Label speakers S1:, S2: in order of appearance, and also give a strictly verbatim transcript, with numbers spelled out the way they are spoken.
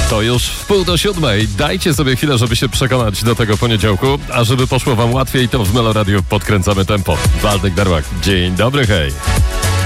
S1: To już w pół do siódmej. Dajcie sobie chwilę, żeby się przekonać do tego poniedziałku, a żeby poszło wam łatwiej, to w Melo Radio podkręcamy tempo. Waldek Darłak. Dzień dobry, hej.